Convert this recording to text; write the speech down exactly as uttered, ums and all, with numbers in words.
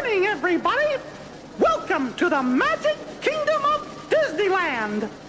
morning, everybody. Welcome to the Magic Kingdom of Disneyland.